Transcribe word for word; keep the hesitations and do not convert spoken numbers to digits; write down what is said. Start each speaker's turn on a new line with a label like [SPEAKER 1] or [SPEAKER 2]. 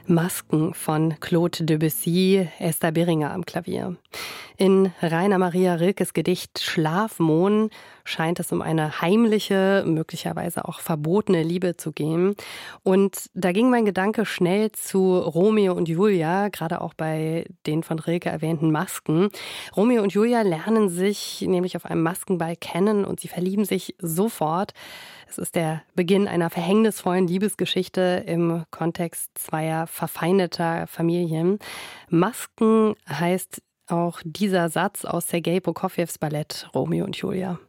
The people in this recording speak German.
[SPEAKER 1] Masken von Claude Debussy, Esther Beringer am Klavier. In Rainer Maria Rilkes Gedicht Schlafmohn scheint es um eine heimliche, möglicherweise auch verbotene Liebe zu gehen. Und da ging mein Gedanke schnell zu Romeo und Julia, gerade auch bei den von Rilke erwähnten Masken. Romeo und Julia lernen sich nämlich auf einem Maskenball kennen und sie verlieben sich sofort. Es ist der Beginn einer verhängnisvollen Liebesgeschichte im Kontext zweier verfeindeter Familien. Masken heißt auch dieser Satz aus Sergei Prokofjews Ballett Romeo und Julia.